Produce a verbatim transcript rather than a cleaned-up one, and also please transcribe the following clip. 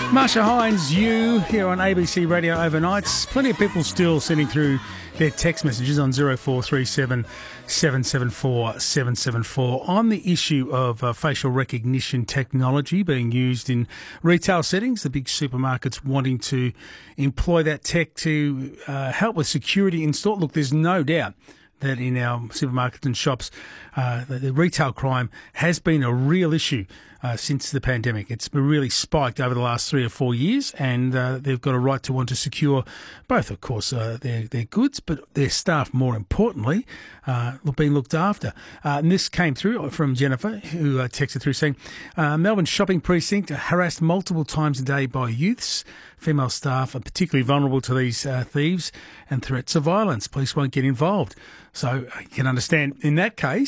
Marsha Hines, you here on A B C Radio Overnights. Plenty of people still sending through their text messages on zero four three seven, seven seven four, seven seven four on the issue of uh, facial recognition technology being used in retail settings, the big supermarkets wanting to employ that tech to uh, help with security in store. Look, there's no doubt that in our supermarkets and shops, uh, the, the retail crime has been a real issue uh, since the pandemic. It's really spiked over the last three or four years, and uh, they've got a right to want to secure both, of course, uh, their, their goods, but their staff, more importantly, uh, being looked after. Uh, and this came through from Jennifer, who uh, texted through saying, uh, Melbourne shopping precinct harassed multiple times a day by youths. Female staff are particularly vulnerable to these uh, thieves and threats of violence. Police won't get involved. So you can understand in that case,